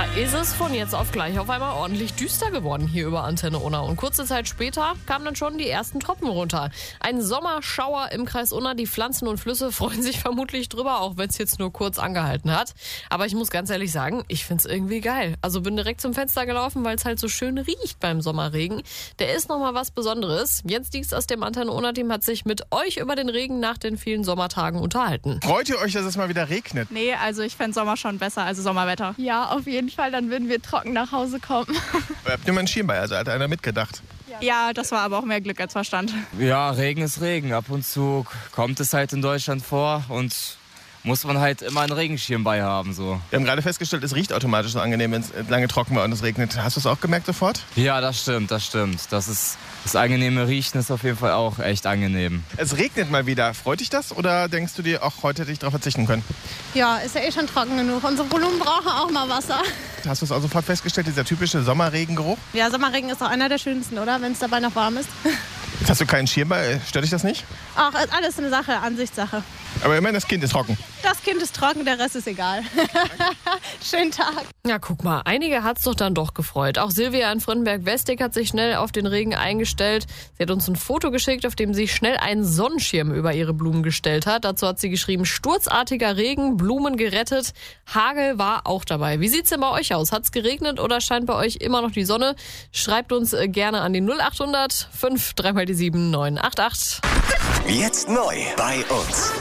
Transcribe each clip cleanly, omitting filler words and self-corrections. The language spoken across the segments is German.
Da ist es von jetzt auf gleich auf einmal ordentlich düster geworden hier über Antenne Unna. Und kurze Zeit später kamen dann schon die ersten Tropfen runter. Ein Sommerschauer im Kreis Unna. Die Pflanzen und Flüsse freuen sich vermutlich drüber, auch wenn es jetzt nur kurz angehalten hat. Aber ich muss ganz ehrlich sagen, ich find's irgendwie geil. Also bin direkt zum Fenster gelaufen, weil es halt so schön riecht beim Sommerregen. Der ist nochmal was Besonderes. Jens Dieks aus dem Antenne Unna-Team hat sich mit euch über den Regen nach den vielen Sommertagen unterhalten. Freut ihr euch, dass es mal wieder regnet? Nee, also ich fände Sommer schon besser, also Sommerwetter. Ja, auf jeden Fall, dann würden wir trocken nach Hause kommen. Habt ihr mal einen Schirm bei? Also hat einer mitgedacht? Ja, das war aber auch mehr Glück als Verstand. Ja, Regen ist Regen. Ab und zu kommt es halt in Deutschland vor und muss man halt immer einen Regenschirm bei haben. So. Wir haben gerade festgestellt, es riecht automatisch so angenehm, wenn es lange trocken war und es regnet. Hast du es auch gemerkt sofort? Ja, das stimmt. Das angenehme Riechen ist auf jeden Fall auch echt angenehm. Es regnet mal wieder. Freut dich das oder denkst du dir, auch heute hätte ich darauf verzichten können? Ja, ist ja eh schon trocken genug. Unsere Blumen brauchen auch mal Wasser. Hast du es auch sofort festgestellt, dieser typische Sommerregengeruch? Ja, Sommerregen ist doch einer der schönsten, oder? Wenn es dabei noch warm ist. Jetzt hast du keinen Schirm bei. Stört dich das nicht? Auch alles eine Sache, Ansichtssache. Aber immerhin, das Kind ist trocken. Das Kind ist trocken, der Rest ist egal. Schönen Tag. Ja, guck mal, einige hat's doch gefreut. Auch Silvia in Frönnberg-Westig hat sich schnell auf den Regen eingestellt. Sie hat uns ein Foto geschickt, auf dem sie schnell einen Sonnenschirm über ihre Blumen gestellt hat. Dazu hat sie geschrieben, sturzartiger Regen, Blumen gerettet. Hagel war auch dabei. Wie sieht's denn bei euch aus? Hat's geregnet oder scheint bei euch immer noch die Sonne? Schreibt uns gerne an die 0800 5 3 mal die 7 988. Jetzt neu bei uns.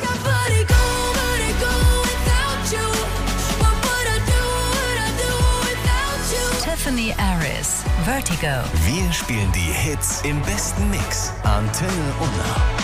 Tiffany Aris, Vertigo. Wir spielen die Hits im besten Mix. Antenne Unna.